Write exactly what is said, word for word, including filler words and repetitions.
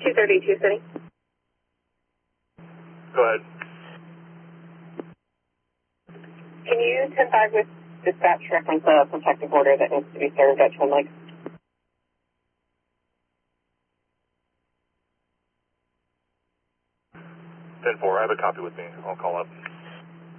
two thirty-two City. Go ahead. Can you ten five with dispatch reference a protective order that needs to be served at Twin Lakes? ten four, I have a copy with me. I'll call up.